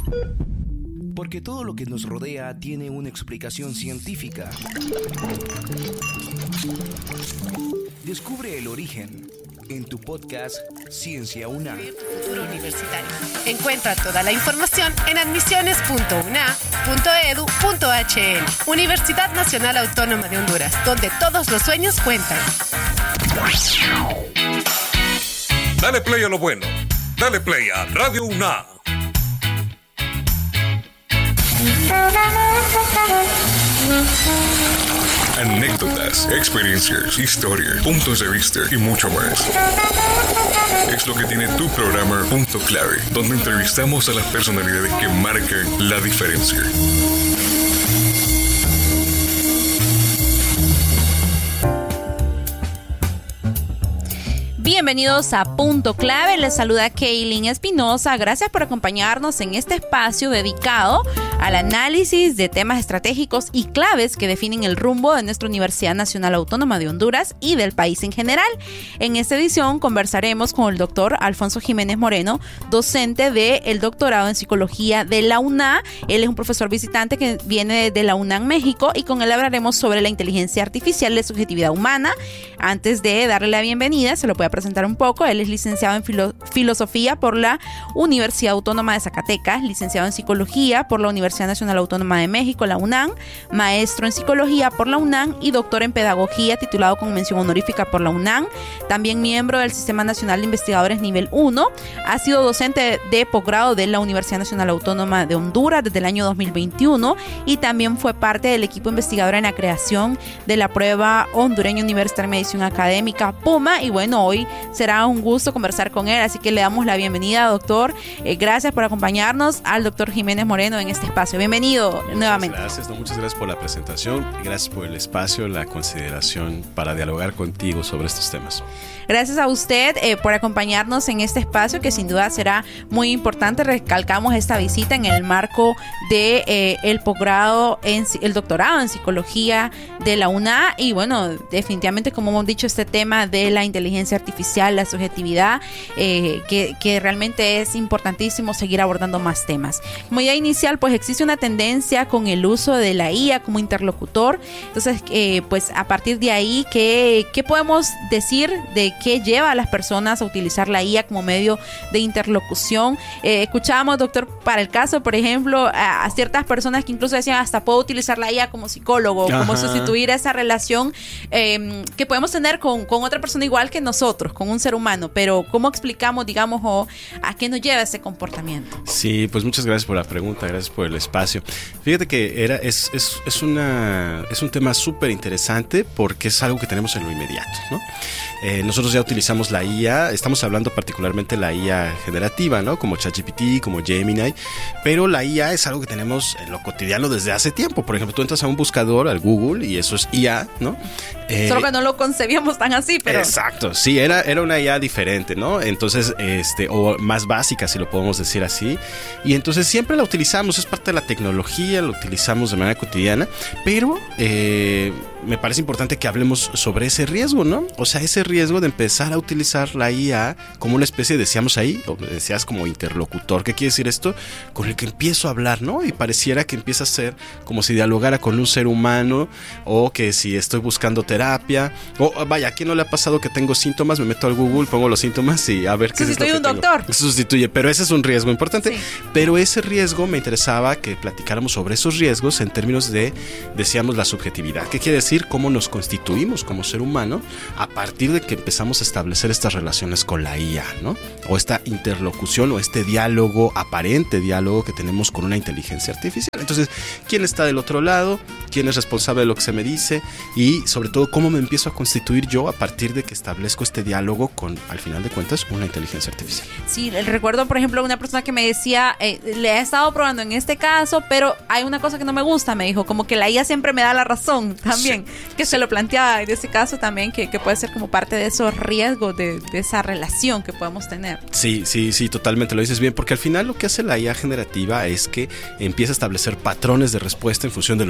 Porque todo lo que nos rodea tiene una explicación científica. Descubre el origen en tu podcast Ciencia UNA. Futuro universitario. Encuentra toda la información en admisiones.una.edu.hn. Universidad Nacional Autónoma de Honduras, donde todos los sueños cuentan. Dale play a lo bueno. Dale play a Radio UNA. Anécdotas, experiencias, historias, puntos de vista y mucho más. Es lo que tiene tu programa Punto Clave, donde entrevistamos a las personalidades que marcan la diferencia. Bienvenidos a Punto Clave, les saluda Kaylin Espinosa. Gracias por acompañarnos en este espacio dedicado al análisis de temas estratégicos y claves que definen el rumbo de nuestra Universidad Nacional Autónoma de Honduras y del país en general. En esta edición conversaremos con el doctor Alfonso Jiménez Moreno, docente del doctorado en Psicología de la UNA. Él es un profesor visitante que viene de la UNAM México y con él hablaremos sobre la inteligencia artificial de subjetividad humana. Antes de darle la bienvenida, se lo voy a presentar un poco. Él es licenciado en Filosofía por la Universidad Autónoma de Zacatecas, licenciado en Psicología por la Universidad Nacional Autónoma de México, la UNAM, maestro en Psicología por la UNAM y doctor en Pedagogía, titulado con mención honorífica por la UNAM. También miembro del Sistema Nacional de Investigadores Nivel 1. Ha sido docente de posgrado de la Universidad Nacional Autónoma de Honduras desde el año 2021 y también fue parte del equipo investigador en la creación de la prueba hondureña universitaria de medición académica PUMA. Y bueno, hoy será un gusto conversar con él, así que le damos la bienvenida, doctor. Gracias por acompañarnos al doctor Jiménez Moreno en este espacio. Bienvenido nuevamente. Muchas gracias por la presentación, gracias por el espacio, la consideración para dialogar contigo sobre estos temas. Gracias a usted por acompañarnos en este espacio que sin duda será muy importante. Recalcamos esta visita en el marco de el posgrado, el doctorado en Psicología de la UNA y bueno, definitivamente como hemos dicho este tema de la inteligencia artificial, la subjetividad, que realmente es importantísimo seguir abordando más temas. Como idea inicial, pues existe una tendencia con el uso de la IA como interlocutor. Entonces, pues a partir de ahí, ¿qué podemos decir de qué lleva a las personas a utilizar la IA como medio de interlocución? Escuchábamos, doctor, para el caso, por ejemplo, a ciertas personas que incluso decían hasta puedo utilizar la IA como psicólogo, como sustituir esa relación que podemos tener con otra persona igual que nosotros, con un ser humano, pero ¿cómo explicamos, digamos, o a qué nos lleva ese comportamiento? Sí, pues muchas gracias por la pregunta, gracias por el espacio. Fíjate que es un tema súper interesante porque es algo que tenemos en lo inmediato, ¿no? Nosotros ya utilizamos la IA, estamos hablando particularmente de la IA generativa, ¿no? Como ChatGPT, como Gemini, pero la IA es algo que tenemos en lo cotidiano desde hace tiempo. Por ejemplo, tú entras a un buscador, al Google, y eso es IA, ¿no? Solo que no lo concebíamos tan así, pero... Exacto, sí, era una IA diferente, ¿no? Entonces, o más básica, si lo podemos decir así. Y entonces siempre la utilizamos, es parte de la tecnología, lo utilizamos de manera cotidiana, pero me parece importante que hablemos sobre ese riesgo, ¿no? O sea, ese riesgo de empezar a utilizar la IA como una especie, decíamos ahí, o decías como interlocutor. ¿Qué quiere decir esto? Con el que empiezo a hablar, ¿no? Y pareciera que empieza a ser como si dialogara con un ser humano, o que si estoy buscando terapia, o vaya, ¿a quién no le ha pasado que tengo síntomas? Me meto al Google, pongo los síntomas y a ver qué es lo que tengo. Sustituye un doctor. Sustituye, pero ese es un riesgo importante. Sí. Pero ese riesgo me interesaba que platicáramos sobre esos riesgos en términos de, decíamos, la subjetividad. ¿Qué quiere decir? Cómo nos constituimos como ser humano a partir de que empezamos a establecer estas relaciones con la IA, ¿no? O esta interlocución o este diálogo, aparente diálogo que tenemos con una inteligencia artificial. Entonces, ¿quién está del otro lado? ¿Quién es responsable de lo que se me dice? Y sobre todo, ¿cómo me empiezo a constituir yo a partir de que establezco este diálogo con, al final de cuentas, una inteligencia artificial? Sí, recuerdo, por ejemplo, una persona que me decía, le he estado probando en este caso, pero hay una cosa que no me gusta, me dijo, como que la IA siempre me da la razón también, sí, que se lo planteaba en ese caso también, que puede ser como parte de esos riesgos de esa relación que podemos tener. Sí, totalmente, lo dices bien, porque al final lo que hace la IA generativa es que empieza a establecer patrones de respuesta en función de lo que me interesa.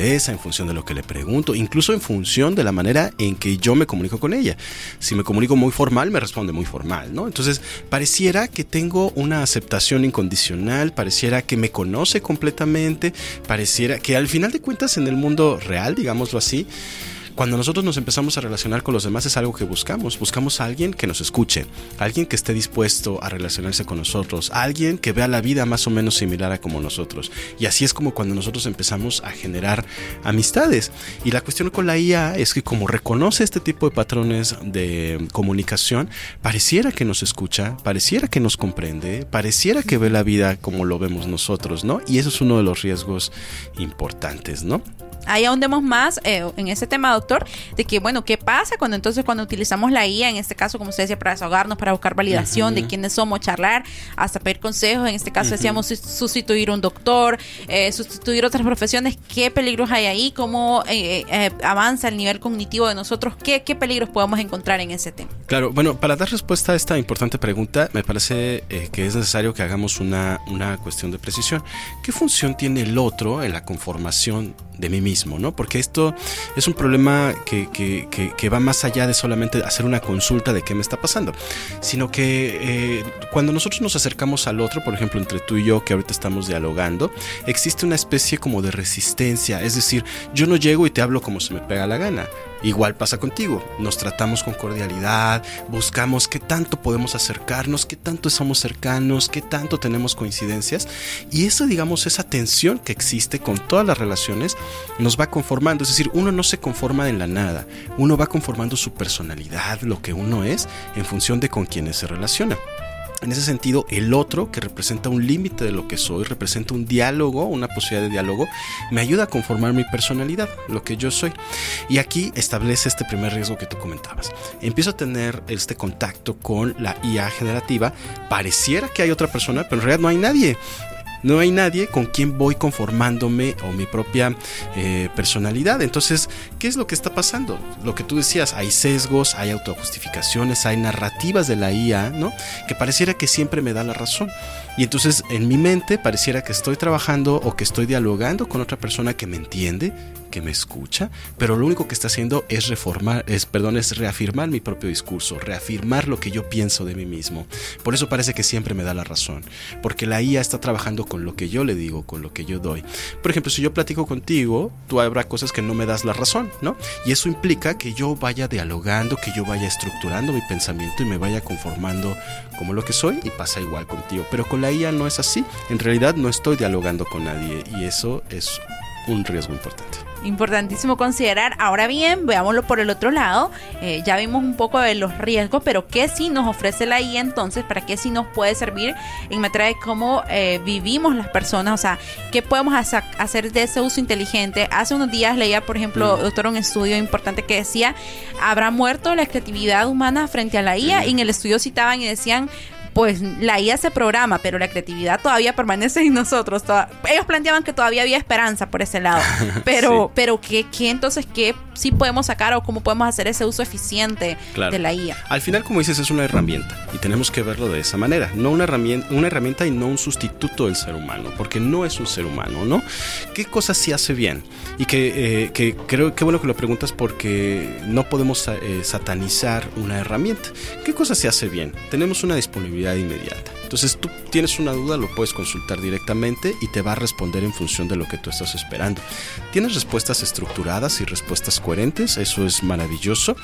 interesa, en función de lo que le pregunto, incluso en función de la manera en que yo me comunico con ella. Si me comunico muy formal, me responde muy formal, ¿no? Entonces, pareciera que tengo una aceptación incondicional, pareciera que me conoce completamente, pareciera que al final de cuentas en el mundo real, digámoslo así, cuando nosotros nos empezamos a relacionar con los demás es algo que buscamos a alguien que nos escuche, alguien que esté dispuesto a relacionarse con nosotros, alguien que vea la vida más o menos similar a como nosotros, y así es como cuando nosotros empezamos a generar amistades. Y la cuestión con la IA es que como reconoce este tipo de patrones de comunicación, pareciera que nos escucha, pareciera que nos comprende, pareciera que ve la vida como lo vemos nosotros, ¿no? Y eso es uno de los riesgos importantes, ¿no? Ahí ahondemos más en ese tema, doctor, de que, bueno, ¿qué pasa cuando utilizamos la IA, en este caso, como usted decía, para desahogarnos, para buscar validación de quiénes somos, charlar, hasta pedir consejos? En este caso decíamos sustituir un doctor, sustituir otras profesiones. ¿Qué peligros hay ahí? ¿Cómo avanza el nivel cognitivo de nosotros? ¿Qué peligros podemos encontrar en ese tema? Claro, bueno, para dar respuesta a esta importante pregunta, me parece que es necesario que hagamos una cuestión de precisión. ¿Qué función tiene el otro en la conformación de mí mismo, ¿no? Porque esto es un problema que va más allá de solamente hacer una consulta de qué me está pasando, sino que cuando nosotros nos acercamos al otro, por ejemplo, entre tú y yo, que ahorita estamos dialogando, existe una especie como de resistencia, es decir, yo no llego y te hablo como se me pega la gana. Igual pasa contigo, nos tratamos con cordialidad, buscamos qué tanto podemos acercarnos, qué tanto somos cercanos, qué tanto tenemos coincidencias, y eso, digamos, esa tensión que existe con todas las relaciones nos va conformando. Es decir, uno no se conforma en la nada, uno va conformando su personalidad, lo que uno es, en función de con quienes se relaciona. En ese sentido, el otro, que representa un límite de lo que soy, representa un diálogo, una posibilidad de diálogo, me ayuda a conformar mi personalidad, lo que yo soy. Y aquí establece este primer riesgo que tú comentabas. Empiezo a tener este contacto con la IA generativa, pareciera que hay otra persona, pero en realidad no hay nadie. No hay nadie con quien voy conformándome o mi propia personalidad. Entonces, ¿qué es lo que está pasando? Lo que tú decías, hay sesgos, hay autojustificaciones, hay narrativas de la IA, ¿no? Que pareciera que siempre me da la razón. Y entonces en mi mente pareciera que estoy trabajando o que estoy dialogando con otra persona que me entiende, que me escucha, pero lo único que está haciendo es reafirmar mi propio discurso, reafirmar lo que yo pienso de mí mismo. Por eso parece que siempre me da la razón, porque la IA está trabajando con lo que yo le digo, con lo que yo doy. Por ejemplo, si yo platico contigo, tú habrá cosas que no me das la razón, ¿no? Y eso implica que yo vaya dialogando, que yo vaya estructurando mi pensamiento y me vaya conformando como lo que soy, y pasa igual contigo. Pero con la IA no es así. En realidad no estoy dialogando con nadie, y eso es un riesgo importante. Importantísimo considerar. Ahora bien, veámoslo por el otro lado. Ya vimos un poco de los riesgos, pero ¿qué sí nos ofrece la IA entonces? ¿Para qué sí nos puede servir en materia de cómo vivimos las personas? O sea, ¿qué podemos hacer de ese uso inteligente? Hace unos días leía, por ejemplo, doctor, un estudio importante que decía, ¿habrá muerto la creatividad humana frente a la IA? Y en el estudio citaban y decían, pues la IA se programa, pero la creatividad todavía permanece en nosotros. Ellos planteaban que todavía había esperanza por ese lado. Pero, sí. Pero ¿qué entonces qué sí podemos sacar o cómo podemos hacer ese uso eficiente de la IA? Al final, como dices, es una herramienta y tenemos que verlo de esa manera. No una herramienta y no un sustituto del ser humano, porque no es un ser humano, ¿no? ¿Qué cosas sí hace bien? Y que creo que bueno que lo preguntas, porque no podemos satanizar una herramienta. ¿Qué cosas se hace bien? Tenemos una disponibilidad inmediata. Entonces tú tienes una duda, lo puedes consultar directamente y te va a responder en función de lo que tú estás esperando. Tienes respuestas estructuradas y respuestas coherentes, eso es maravilloso,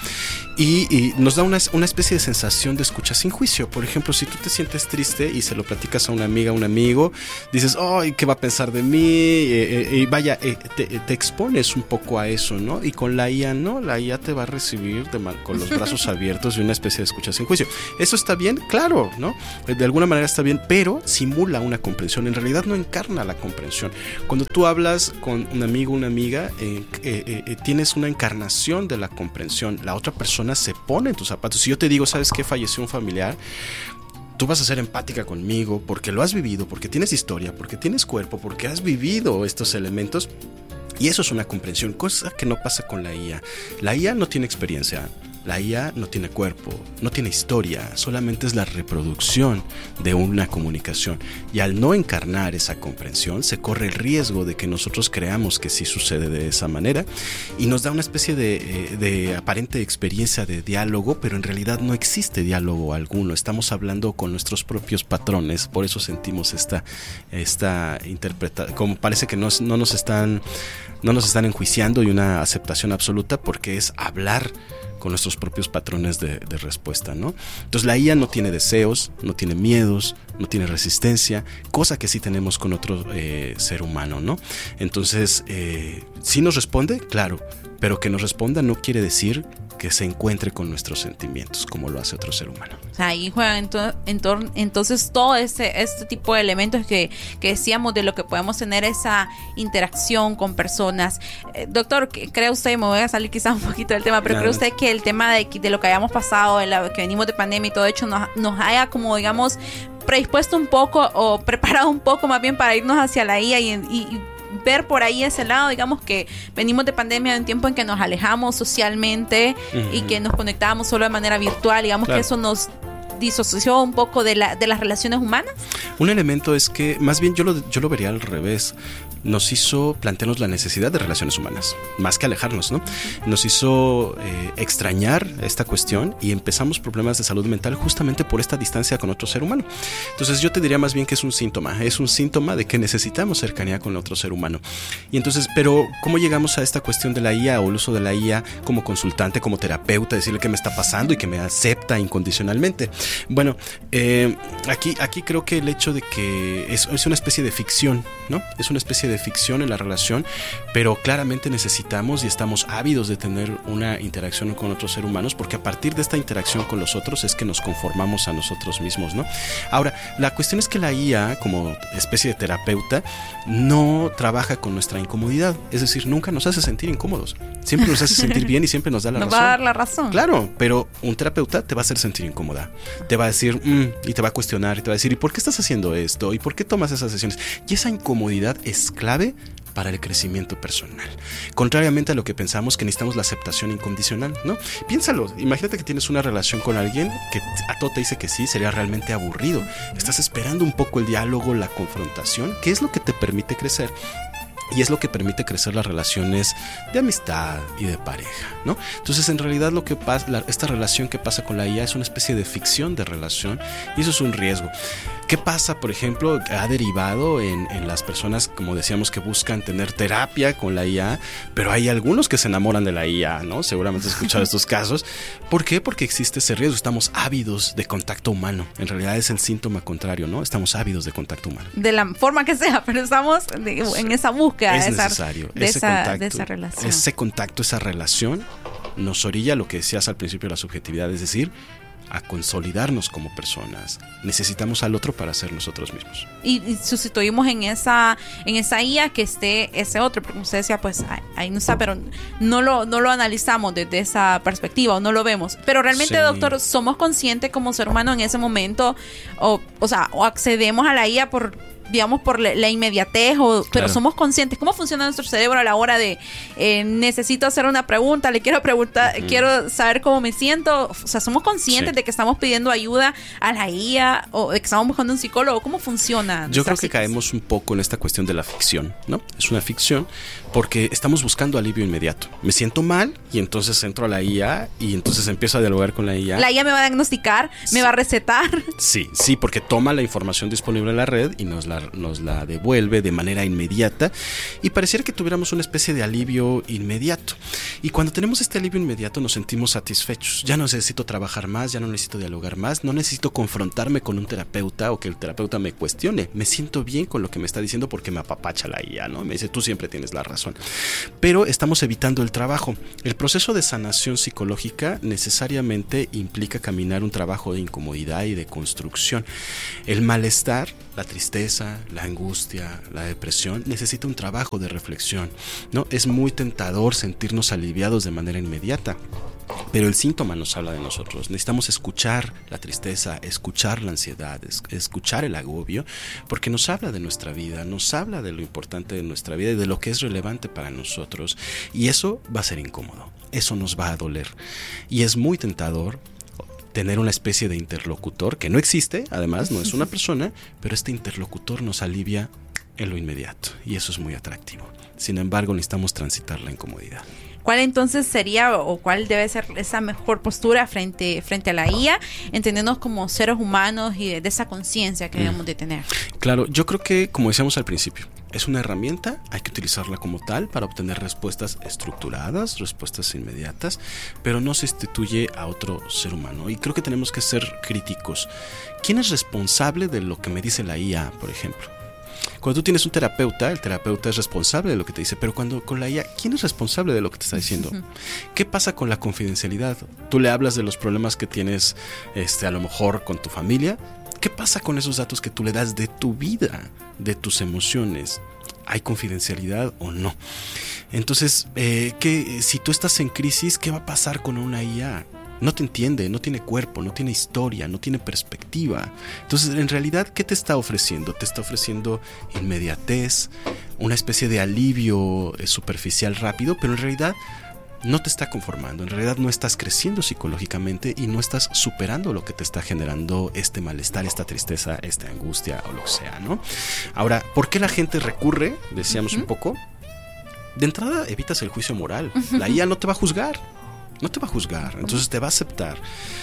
y nos da una especie de sensación de escucha sin juicio. Por ejemplo, si tú te sientes triste y se lo platicas a una amiga, a un amigo, dices, ¡ay, qué va a pensar de mí! Y vaya, te expones un poco a eso, ¿no? Y con la IA, ¿no? La IA te va a recibir con los brazos abiertos y una especie de escucha sin juicio. ¿Eso está bien? Claro, ¿no? De alguna manera está bien, pero simula una comprensión. En realidad no encarna la comprensión. Cuando tú hablas con un amigo, una amiga, tienes una encarnación de la comprensión. La otra persona se pone en tus zapatos. Si yo te digo, ¿sabes qué? Falleció un familiar, tú vas a ser empática conmigo porque lo has vivido, porque tienes historia, porque tienes cuerpo, porque has vivido estos elementos. Y eso es una comprensión, cosa que no pasa con la IA. La IA no tiene experiencia. La IA no tiene cuerpo, no tiene historia, solamente es la reproducción de una comunicación. Y al no encarnar esa comprensión, se corre el riesgo de que nosotros creamos que sí sucede de esa manera y nos da una especie de aparente experiencia de diálogo, pero en realidad no existe diálogo alguno. Estamos hablando con nuestros propios patrones, por eso sentimos esta interpretación, como parece que no nos están enjuiciando y una aceptación absoluta, porque es hablar con nuestros propios patrones de respuesta, ¿no? Entonces la IA no tiene deseos, no tiene miedos, no tiene resistencia, cosa que sí tenemos con otro ser humano, ¿no? Entonces, sí nos responde, claro, pero que nos responda no quiere decir que se encuentre con nuestros sentimientos como lo hace otro ser humano. O sea, ahí juegan entonces todo este tipo de elementos que decíamos, de lo que podemos tener esa interacción con personas. Doctor, ¿cree usted, me voy a salir quizás un poquito del tema, pero cree usted que el tema de lo que hayamos pasado, que venimos de pandemia y todo hecho, nos haya como, digamos, predispuesto un poco o preparado un poco más bien para irnos hacia la IA y ver por ahí ese lado, digamos que venimos de pandemia en un tiempo en que nos alejamos socialmente y que nos conectábamos solo de manera virtual, digamos que eso nos disoció un poco de las relaciones humanas? Un elemento es que, más bien yo lo vería al revés, nos hizo plantearnos la necesidad de relaciones humanas, más que alejarnos, ¿no? Nos hizo extrañar esta cuestión y empezamos problemas de salud mental justamente por esta distancia con otro ser humano. Entonces yo te diría más bien que es un síntoma de que necesitamos cercanía con otro ser humano. Y entonces, pero ¿cómo llegamos a esta cuestión de la IA o el uso de la IA como consultante, como terapeuta, decirle qué me está pasando y que me acepta incondicionalmente? Bueno, aquí creo que el hecho de que es una especie de ficción, ¿no? Es una especie de ficción en la relación, pero claramente necesitamos y estamos ávidos de tener una interacción con otros seres humanos, porque a partir de esta interacción con los otros es que nos conformamos a nosotros mismos, ¿no? Ahora, la cuestión es que la IA, como especie de terapeuta, no trabaja con nuestra incomodidad, es decir, nunca nos hace sentir incómodos, siempre nos hace sentir bien y siempre nos da la razón. Nos va a dar la razón. Claro, pero un terapeuta te va a hacer sentir incómoda, te va a decir, y te va a cuestionar, y te va a decir, ¿y por qué estás haciendo esto? ¿Y por qué tomas esas sesiones? Y esa incomodidad es clave para el crecimiento personal. Contrariamente a lo que pensamos, que necesitamos la aceptación incondicional, ¿no? Piénsalo, imagínate que tienes una relación con alguien que a todo te dice que sí, sería realmente aburrido. Estás esperando un poco el diálogo, la confrontación, que es lo que te permite crecer. Y es lo que permite crecer las relaciones de amistad y de pareja, ¿no? Entonces, en realidad, lo que pasa, esta relación que pasa con la IA es una especie de ficción de relación, y eso es un riesgo. ¿Qué pasa, por ejemplo? Ha derivado en las personas, como decíamos, que buscan tener terapia con la IA, pero hay algunos que se enamoran de la IA, ¿no? Seguramente has escuchado estos casos. ¿Por qué? Porque existe ese riesgo. Estamos ávidos de contacto humano. En realidad es el síntoma contrario, ¿no? Estamos ávidos de contacto humano. De la forma que sea, pero estamos en esa búsqueda. Es necesario de esa relación. Ese contacto, esa relación nos orilla a lo que decías al principio de la subjetividad, es decir, a consolidarnos como personas. Necesitamos al otro para ser nosotros mismos. Y sustituimos en esa IA que esté ese otro, porque usted decía, pues ahí no está, pero no lo analizamos desde esa perspectiva o no lo vemos. Pero realmente, sí, doctor, ¿somos conscientes como ser humano en ese momento? O accedemos a la IA por la inmediatez, pero claro, somos conscientes. ¿Cómo funciona nuestro cerebro a la hora de necesito hacer una pregunta, le quiero preguntar, quiero saber cómo me siento? O sea, ¿somos conscientes de que estamos pidiendo ayuda a la IA o de que estamos buscando un psicólogo? ¿Cómo funciona? Yo creo que caemos un poco en esta cuestión de la ficción, ¿no? Es una ficción porque estamos buscando alivio inmediato. Me siento mal y entonces entro a la IA y entonces empiezo a dialogar con la IA. La IA me va a diagnosticar, me va a recetar. Sí, porque toma la información disponible en la red y nos la devuelve de manera inmediata y pareciera que tuviéramos una especie de alivio inmediato. Y cuando tenemos este alivio inmediato nos sentimos satisfechos. Ya no necesito trabajar más, ya no necesito dialogar más, no necesito confrontarme con un terapeuta o que el terapeuta me cuestione. Me siento bien con lo que me está diciendo porque me apapacha la IA, ¿no? Me dice, tú siempre tienes la razón. Pero estamos evitando el trabajo. El proceso de sanación psicológica necesariamente implica caminar un trabajo de incomodidad y de construcción. El malestar, la tristeza, la angustia, la depresión necesita un trabajo de reflexión, ¿no? Es muy tentador sentirnos aliviados de manera inmediata. Pero el síntoma nos habla de nosotros. Necesitamos escuchar la tristeza, escuchar la ansiedad, escuchar el agobio, porque nos habla de nuestra vida, nos habla de lo importante de nuestra vida y de lo que es relevante para nosotros. Y eso va a ser incómodo, eso nos va a doler. Y es muy tentador tener una especie de interlocutor que no existe, además no es una persona, pero este interlocutor nos alivia en lo inmediato y eso es muy atractivo. Sin embargo, necesitamos transitar la incomodidad. ¿Cuál entonces sería o cuál debe ser esa mejor postura frente a la IA, entendiéndonos como seres humanos y de esa conciencia que debemos de tener? Claro, yo creo que, como decíamos al principio, es una herramienta, hay que utilizarla como tal para obtener respuestas estructuradas, respuestas inmediatas, pero no sustituye a otro ser humano. Y creo que tenemos que ser críticos. ¿Quién es responsable de lo que me dice la IA, por ejemplo? Cuando tú tienes un terapeuta, el terapeuta es responsable de lo que te dice, pero cuando con la IA, ¿quién es responsable de lo que te está diciendo? ¿Qué pasa con la confidencialidad? Tú le hablas de los problemas que tienes, a lo mejor con tu familia. ¿Qué pasa con esos datos que tú le das de tu vida, de tus emociones? ¿Hay confidencialidad o no? Entonces, si tú estás en crisis, ¿qué va a pasar con una IA? No te entiende, no tiene cuerpo, no tiene historia, no tiene perspectiva. Entonces, en realidad, ¿qué te está ofreciendo? Te está ofreciendo inmediatez, una especie de alivio superficial rápido, pero en realidad no te está conformando. En realidad no estás creciendo psicológicamente y no estás superando lo que te está generando este malestar, esta tristeza, esta angustia o lo que sea, ¿no? Ahora, ¿por qué la gente recurre? Decíamos un poco. De entrada, evitas el juicio moral. La IA no te va a juzgar. No te va a juzgar, entonces te va a aceptar.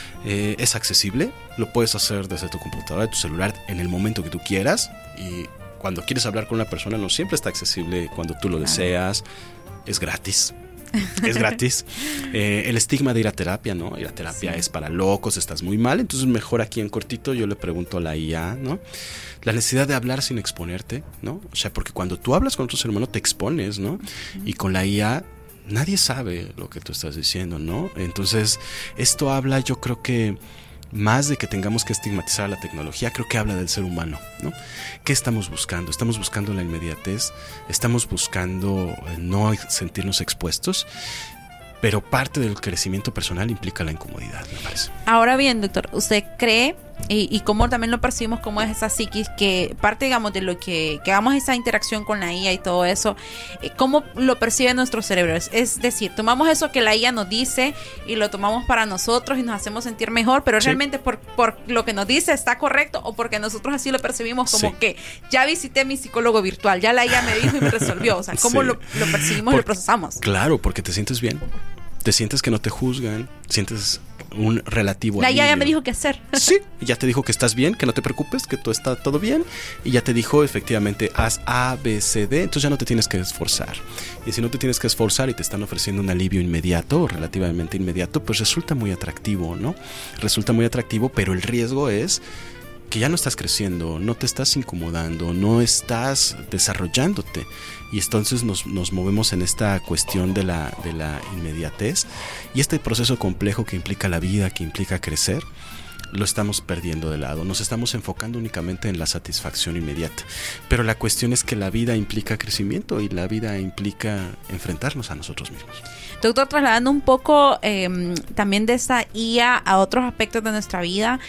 Es accesible, lo puedes hacer desde tu computadora, de tu celular, en el momento que tú quieras. Y cuando quieres hablar con una persona, no siempre está accesible cuando tú lo deseas. Es gratis. Es gratis. El estigma de ir a terapia, ¿no? Ir a terapia es para locos, estás muy mal. Entonces mejor aquí en cortito yo le pregunto a la IA, ¿no? La necesidad de hablar sin exponerte, ¿no? O sea, porque cuando tú hablas con otro ser humano te expones, ¿no? Y con la IA nadie sabe lo que tú estás diciendo, ¿no? Entonces, esto habla, yo creo que más de que tengamos que estigmatizar a la tecnología, creo que habla del ser humano, ¿no? ¿Qué estamos buscando? Estamos buscando la inmediatez, estamos buscando no sentirnos expuestos, pero parte del crecimiento personal implica la incomodidad, me parece. Ahora bien, doctor, ¿usted cree, y cómo también lo percibimos como es esa psiquis, que parte, digamos, de lo que hagamos esa interacción con la IA y todo eso, cómo lo percibe nuestro cerebro? Es decir, tomamos eso que la IA nos dice y lo tomamos para nosotros y nos hacemos sentir mejor, pero realmente por lo que nos dice está correcto, o porque nosotros así lo percibimos como que ya visité a mi psicólogo virtual, ya la IA me dijo y me resolvió. O sea, ¿cómo lo percibimos y lo procesamos? Claro, porque te sientes bien. Te sientes que no te juzgan, sientes un relativo alivio. La IA ya me dijo qué hacer. Sí, ya te dijo que estás bien, que no te preocupes, que todo está todo bien. Y ya te dijo efectivamente, haz A, B, C, D. Entonces ya no te tienes que esforzar. Y si no te tienes que esforzar y te están ofreciendo un alivio inmediato, o relativamente inmediato, pues resulta muy atractivo, ¿no? Resulta muy atractivo, pero el riesgo es que ya no estás creciendo, no te estás incomodando, no estás desarrollándote. Y entonces nos movemos en esta cuestión de la inmediatez y este proceso complejo que implica la vida, que implica crecer, lo estamos perdiendo de lado. Nos estamos enfocando únicamente en la satisfacción inmediata. Pero la cuestión es que la vida implica crecimiento y la vida implica enfrentarnos a nosotros mismos. Doctor, trasladando un poco también de esa IA a otros aspectos de nuestra vida,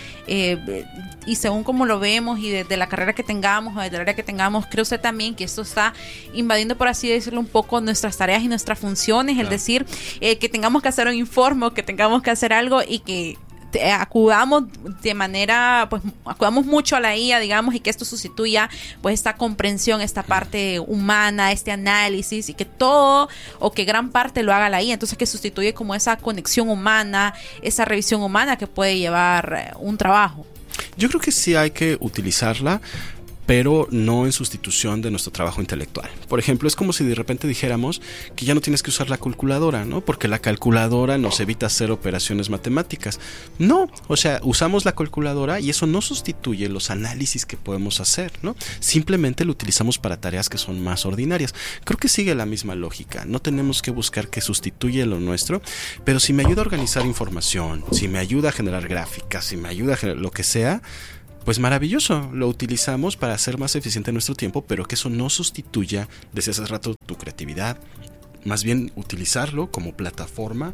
y según como lo vemos y de la carrera que tengamos o de la área que tengamos, ¿cree usted también que esto está invadiendo, por así decirlo, un poco nuestras tareas y nuestras funciones? Claro. Es decir, que tengamos que hacer un informe o que tengamos que hacer algo y que acudamos de manera, pues acudamos mucho a la IA, digamos, y que esto sustituya pues esta comprensión, esta parte humana, este análisis, y que todo o que gran parte lo haga la IA, entonces que sustituye como esa conexión humana, esa revisión humana que puede llevar un trabajo. Yo creo que sí hay que utilizarla, pero no en sustitución de nuestro trabajo intelectual. Por ejemplo, es como si de repente dijéramos que ya no tienes que usar la calculadora, ¿no? Porque la calculadora nos evita hacer operaciones matemáticas. No, o sea, usamos la calculadora y eso no sustituye los análisis que podemos hacer, ¿no? Simplemente lo utilizamos para tareas que son más ordinarias. Creo que sigue la misma lógica. No tenemos que buscar que sustituya lo nuestro, pero si me ayuda a organizar información, si me ayuda a generar gráficas, si me ayuda a generar lo que sea, pues maravilloso, lo utilizamos para hacer más eficiente nuestro tiempo, pero que eso no sustituya, desde hace rato, tu creatividad. Más bien utilizarlo como plataforma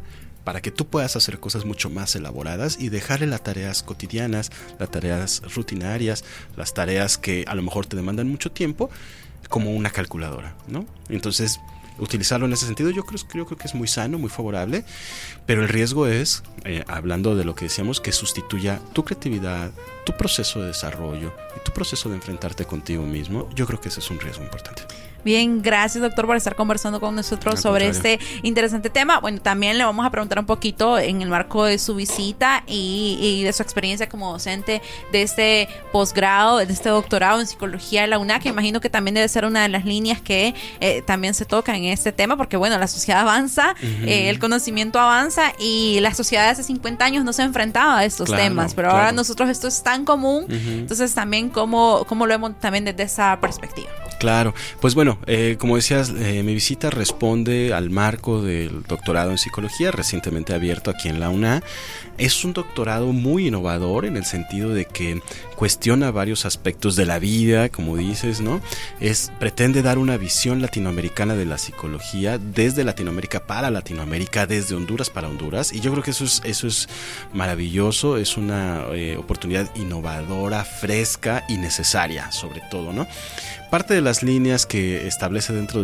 para que tú puedas hacer cosas mucho más elaboradas y dejarle las tareas cotidianas, las tareas rutinarias, las tareas que a lo mejor te demandan mucho tiempo, como una calculadora, ¿no? Entonces, utilizarlo en ese sentido yo creo que es muy sano, muy favorable, pero el riesgo es, hablando de lo que decíamos, que sustituya tu creatividad, tu proceso de desarrollo y tu proceso de enfrentarte contigo mismo. Yo creo que ese es un riesgo importante. Bien, gracias doctor por estar conversando con nosotros sobre este interesante tema. Bueno, también le vamos a preguntar un poquito en el marco de su visita y de su experiencia como docente de este posgrado, de este doctorado en psicología de la UNA, que imagino que también debe ser una de las líneas que también se toca en este tema, porque bueno, la sociedad avanza, el conocimiento avanza y la sociedad de hace 50 años no se enfrentaba a estos temas, pero ahora nosotros esto es tan común, entonces también cómo lo vemos también desde esa perspectiva. Claro, pues bueno, como decías, mi visita responde al marco del doctorado en psicología recientemente abierto aquí en la UNA. Es un doctorado muy innovador en el sentido de que cuestiona varios aspectos de la vida, como dices, ¿no? Pretende dar una visión latinoamericana de la psicología, desde Latinoamérica para Latinoamérica, desde Honduras para Honduras, y yo creo que eso es maravilloso, es una oportunidad innovadora, fresca y necesaria, sobre todo, ¿no? Parte de las líneas que establece dentro